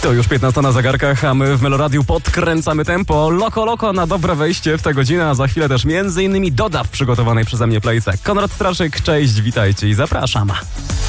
To już 15 na zegarkach, a my w Meloradiu podkręcamy tempo. Loko na dobre wejście w tę godzinę, a za chwilę też m.in. Doda w przygotowanej przeze mnie playce. Konrad Straszyk, cześć, witajcie i zapraszam.